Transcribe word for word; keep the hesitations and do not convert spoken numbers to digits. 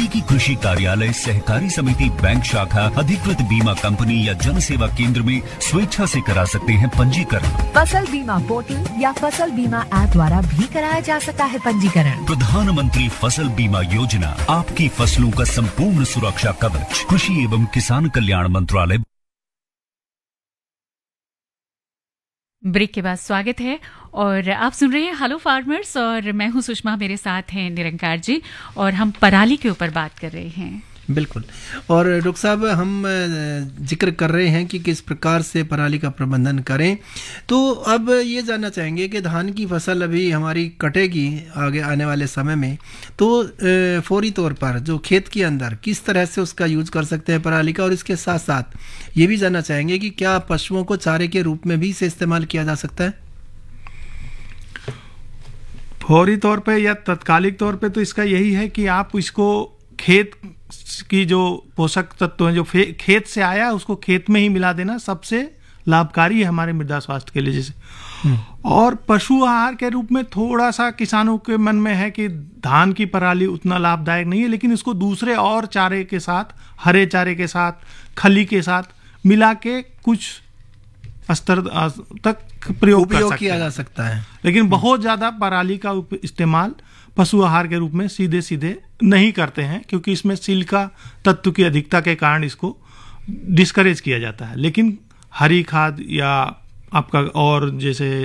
नजदीकी कृषि कार्यालय, सहकारी समिति, बैंक शाखा, अधिकृत बीमा कंपनी या जन सेवा केंद्र में स्वेच्छा से करा सकते हैं पंजीकरण। फसल बीमा पोर्टल या फसल बीमा ऐप द्वारा भी कराया जा सकता है पंजीकरण। प्रधानमंत्री फसल बीमा योजना, आपकी फसलों का संपूर्ण सुरक्षा कवच। कृषि एवं किसान कल्याण मंत्रालय। ब्रेक के बाद स्वागत है और आप सुन रहे हैं हेलो फार्मर्स और मैं हूं सुषमा, मेरे साथ हैं निरंकार जी और हम पराली के ऊपर बात कर रहे हैं। बिल्कुल। और डॉक्टर साहब, हम जिक्र कर रहे हैं कि किस प्रकार से पराली का प्रबंधन करें, तो अब ये जानना चाहेंगे कि धान की फसल अभी हमारी कटेगी आगे आने वाले समय में, तो फौरी तौर पर जो खेत के अंदर किस तरह से उसका यूज कर सकते हैं पराली का, और इसके साथ साथ ये भी जानना चाहेंगे कि क्या पशुओं को चारे के रूप में भी इसे इस्तेमाल किया जा सकता है? फौरी तौर पे या तत्कालिक तौर पे तो इसका यही है कि आप इसको खेत की जो पोषक तत्व हैं जो खेत से आया उसको खेत में ही मिला देना सबसे लाभकारी है हमारे मृदा स्वास्थ्य के लिए। जैसे और पशु आहार के रूप में थोड़ा सा किसानों के मन में है कि धान की पराली उतना लाभदायक नहीं है, लेकिन इसको दूसरे और चारे के साथ, हरे चारे के साथ, खली के साथ मिला के कुछ स्तर तक प्रयोग कर सकते किया जा सकता है। लेकिन बहुत ज्यादा पराली का इस्तेमाल पशु आहार के रूप में सीधे सीधे नहीं करते हैं, क्योंकि इसमें सिलिका तत्व की अधिकता के कारण इसको डिस्करेज किया जाता है। लेकिन हरी खाद या आपका और जैसे